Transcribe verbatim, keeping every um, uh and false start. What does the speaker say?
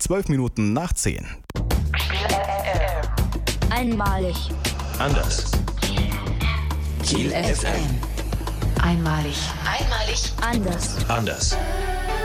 zwölf Minuten nach zehn. Einmalig. Anders. Kiel F M. Einmalig. Einmalig. Anders. Anders.